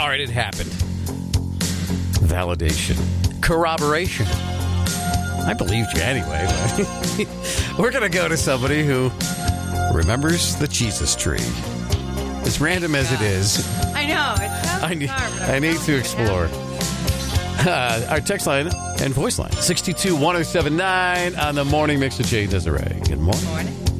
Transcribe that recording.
All right, it happened. Validation. Corroboration. I believed you anyway. We're going to go to somebody who remembers the Jesus tree. As random as it is. I know. It's so I need to explore. Our text line and voice line, 622-1079 on the Morning Mix with Jay Desiree. Good morning. Morning.